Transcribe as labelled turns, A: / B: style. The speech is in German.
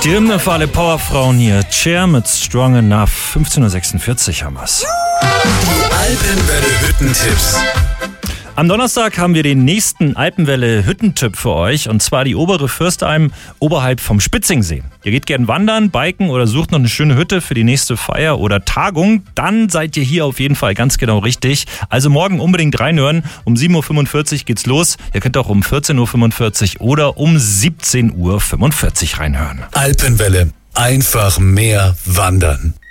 A: Die Hymne für alle Powerfrauen hier. Cher mit Strong Enough. 15.46 Uhr haben wir's.
B: Alpenwelle Hüttentipps.
A: Am Donnerstag haben wir den nächsten Alpenwelle-Hüttentipp für euch, und zwar die obere Fürstalm oberhalb vom Spitzingsee. Ihr geht gern wandern, biken oder sucht noch eine schöne Hütte für die nächste Feier oder Tagung, dann seid ihr hier auf jeden Fall ganz genau richtig. Also morgen unbedingt reinhören, um 7.45 Uhr geht's los. Ihr könnt auch um 14.45 Uhr oder um 17.45 Uhr reinhören.
B: Alpenwelle, einfach mehr wandern.